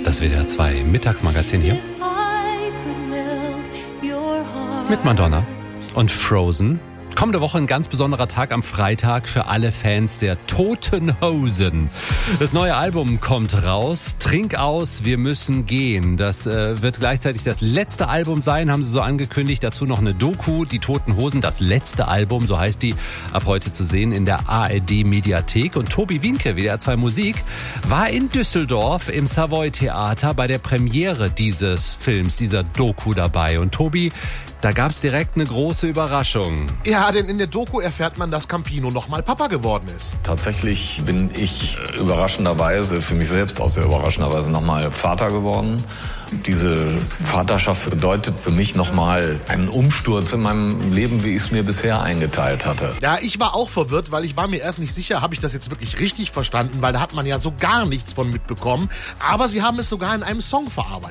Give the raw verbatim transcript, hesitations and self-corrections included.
Das W D R zwei Mittagsmagazin hier. Mit Madonna und Frozen. Kommende Woche ein ganz besonderer Tag am Freitag für alle Fans der Toten Hosen. Das neue Album kommt raus. Trink aus, wir müssen gehen. Das äh, wird gleichzeitig das letzte Album sein, haben sie so angekündigt. Dazu noch eine Doku, die Toten Hosen, das letzte Album, so heißt die, ab heute zu sehen in der A R D-Mediathek. Und Tobi Wienke, W D R zwei Musik, war in Düsseldorf im Savoy Theater bei der Premiere dieses Films, dieser Doku dabei. Und Tobi, da gab's direkt eine große Überraschung. Ja, denn in der Doku erfährt man, dass Campino nochmal Papa geworden ist. Tatsächlich bin ich überraschenderweise, für mich selbst auch sehr überraschenderweise, nochmal Vater geworden. Diese Vaterschaft bedeutet für mich nochmal einen Umsturz in meinem Leben, wie ich es mir bisher eingeteilt hatte. Ja, ich war auch verwirrt, weil ich war mir erst nicht sicher, habe ich das jetzt wirklich richtig verstanden, weil da hat man ja so gar nichts von mitbekommen. Aber sie haben es sogar in einem Song verarbeitet.